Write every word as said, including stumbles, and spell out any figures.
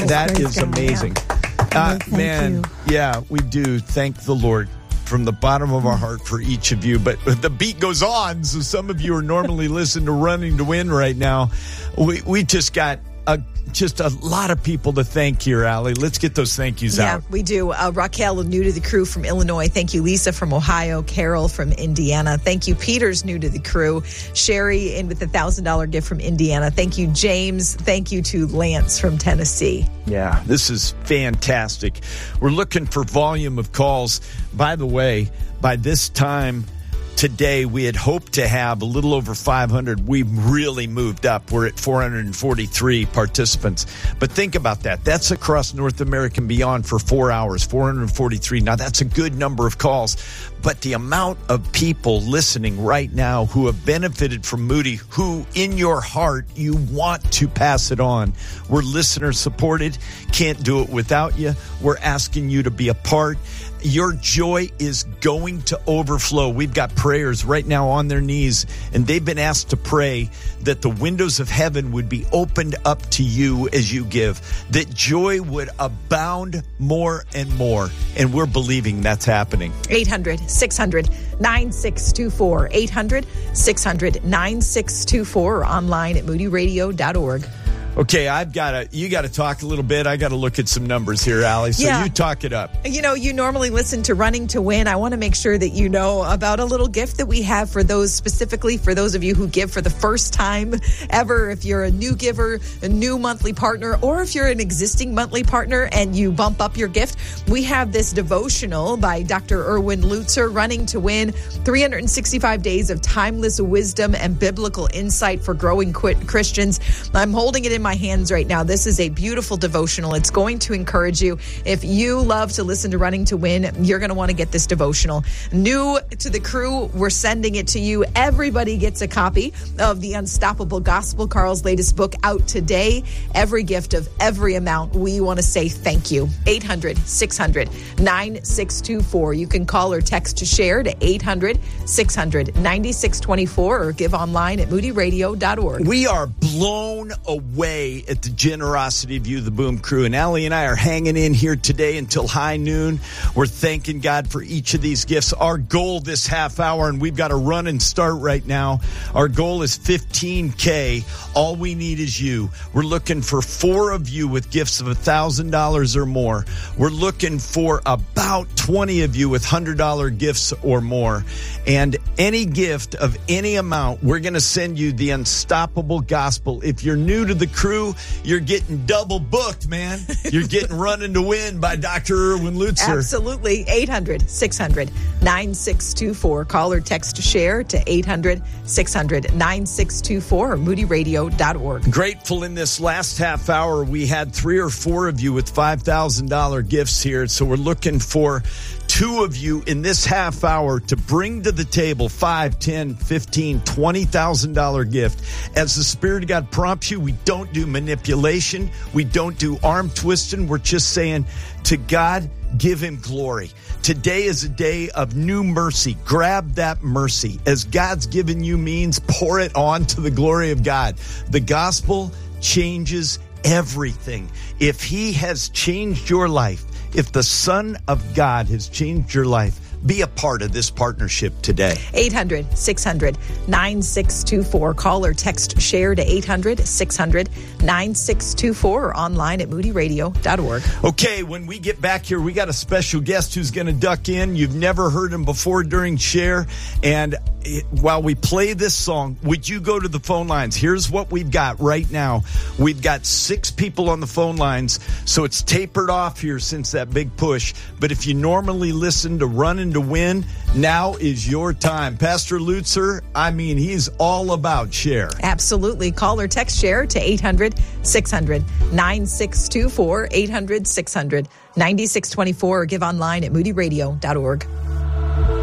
That is God. amazing. Uh, man, you. yeah, we do thank the Lord from the bottom of our heart for each of you. But the beat goes on, so some of you are normally listening to Running to Win right now. We we just got a just a lot of people to thank here, Allie. Let's get those thank yous yeah, out. Yeah, we do. Uh, Raquel, new to the crew from Illinois. Thank you. Lisa from Ohio. Carol from Indiana. Thank you. Peter's new to the crew. Sherry in with the one thousand dollars gift from Indiana. Thank you, James. Thank you to Lance from Tennessee. Yeah, this is fantastic. We're looking for volume of calls. By the way, by this time today, we had hoped to have a little over five hundred. We've really moved up. We're at four hundred forty-three participants. But think about that. That's across North America and beyond for four hours, four hundred forty-three. Now, that's a good number of calls. But the amount of people listening right now who have benefited from Moody, who in your heart you want to pass it on. We're listener supported. Can't do it without you. We're asking you to be a part. Your joy is going to overflow. We've got prayers right now on their knees, and they've been asked to pray that the windows of heaven would be opened up to you as you give, that joy would abound more and more. And we're believing that's happening. eight hundred, six hundred, nine six two four. eight hundred, six hundred, nine six two four or online at moody radio dot org. Okay, I've got to, you got to talk a little bit. I got to look at some numbers here, Allie. So yeah. you talk it up. You know, you normally listen to Running to Win. I want to make sure that you know about a little gift that we have for those, specifically for those of you who give for the first time ever. If you're a new giver, a new monthly partner, or if you're an existing monthly partner and you bump up your gift, we have this devotional by Doctor Erwin Lutzer, Running to Win, three hundred sixty-five days of timeless wisdom and biblical insight for growing Christians. I'm holding it in my hands right now. This is a beautiful devotional. It's going to encourage you. If you love to listen to Running to Win, you're going to want to get this devotional. New to the crew, we're sending it to you. Everybody gets a copy of The Unstoppable Gospel, Carl's latest book, out today. Every gift of every amount, we want to say thank you. eight hundred, six hundred, nine six two four. You can call or text to share to eight hundred, six hundred, nine six two four or give online at moody radio dot org. We are blown away at the generosity of you, the Boom Crew. And Allie and I are hanging in here today until high noon. We're thanking God for each of these gifts. Our goal this half hour, and we've got to run and start right now, our goal is fifteen K. All we need is you. We're looking for four of you with gifts of one thousand dollars or more. We're looking for about twenty of you with one hundred dollars gifts or more. And any gift of any amount, we're going to send you the Unstoppable Gospel. If you're new to the crew, you're getting double booked, man. You're getting Running to Win by Doctor Erwin Lutzer. Absolutely. eight hundred, six hundred, nine six two four. Call or text to share to eight hundred, six hundred, nine six two four or moody radio dot org. Grateful in this last half hour, we had three or four of you with five thousand dollars gifts here. So we're looking for two of you in this half hour to bring to the table five, ten, fifteen, twenty thousand dollars gift. As the Spirit of God prompts you, we don't do manipulation. We don't do arm twisting. We're just saying to God, give him glory. Today is a day of new mercy. Grab that mercy. As God's given you means, pour it on to the glory of God. The gospel changes everything. If he has changed your life, if the Son of God has changed your life, be a part of this partnership today. eight hundred, six hundred, nine six two four. Call or text share to eight hundred, six hundred, nine six two four or online at moody radio dot org. Okay, when we get back here, we got a special guest who's going to duck in. You've never heard him before during Share. And while we play this song, would you go to the phone lines? Here's what we've got right now. We've got six people on the phone lines, so it's tapered off here since that big push. But if you normally listen to Running to Win, now is your time. Pastor Lutzer, I mean, he's all about Share. Absolutely. Call or text Share to eight hundred, six hundred, nine six two four, eight hundred, six hundred, nine six two four or give online at moody radio dot org.